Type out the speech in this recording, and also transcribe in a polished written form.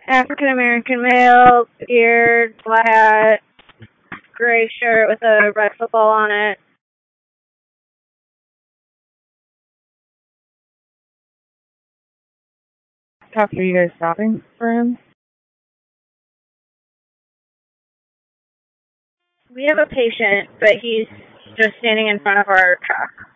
African American male, beard, black hat, gray shirt with a red football on it. How are you guys stopping for him? We have a patient, but he's just standing in front of our truck.